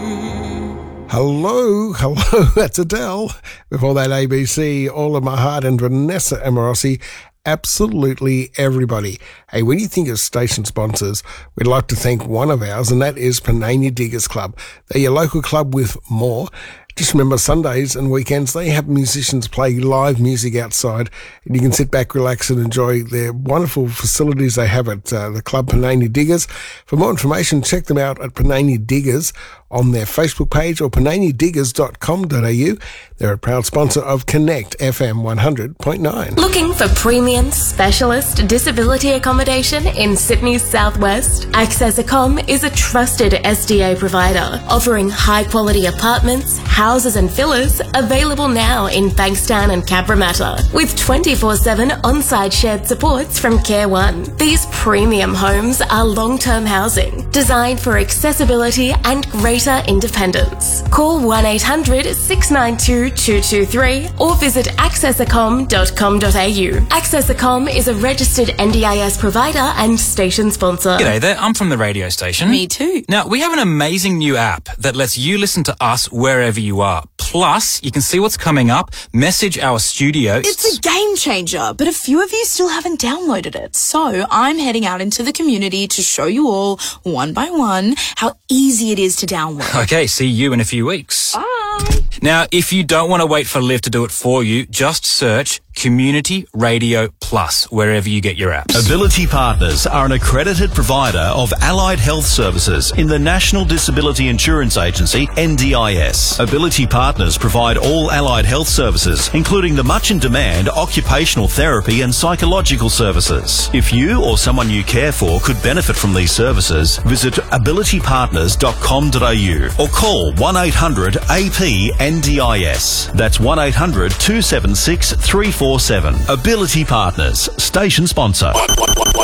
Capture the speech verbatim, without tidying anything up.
Hello, hello, that's Adele. Before that, A B C, All of My Heart, and Vanessa Amorosi. Absolutely everybody. Hey, when you think of station sponsors, we'd like to thank one of ours, and that is Panania Diggers Club. They're your local club with more. Just remember, Sundays and weekends, they have musicians play live music outside, and you can sit back, relax, and enjoy their wonderful facilities they have at uh, the Club Panania Diggers. For more information, check them out at Panania Diggers on their Facebook page or panania diggers dot com dot a u. They're a proud sponsor of Connect F M one hundred point nine. Looking for premium specialist disability accommodation in Sydney's southwest? Access Accom is a trusted S D A provider, offering high-quality apartments, houses and villas available now in Bankstown and Cabramatta, with twenty-four seven on-site shared supports from Care One. These premium homes are long-term housing, designed for accessibility and greater independence. Call one eight hundred six nine two two two three or visit access accom dot com dot a u. Access Accom is a registered N D I S provider and station sponsor. G'day there, I'm from the radio station. Me too. Now, we have an amazing new app that lets you listen to us wherever you are. Plus, you can see what's coming up, message our studio. It's a game changer, but a few of you still haven't downloaded it. So I'm heading out into the community to show you all, one by one, how easy it is to download. Okay, see you in a few weeks. Bye. Now, if you don't want to wait for Liv to do it for you, just search Community Radio Plus wherever you get your apps. Ability Partners are an accredited provider of allied health services in the National Disability Insurance Agency, N D I S. Ability Partners provide all allied health services, including the much-in-demand occupational therapy and psychological services. If you or someone you care for could benefit from these services, visit ability partners dot com dot a u or call one eight hundred A P N D I S. That's one eight hundred two seven six three four seven. Ability Partners, station sponsor.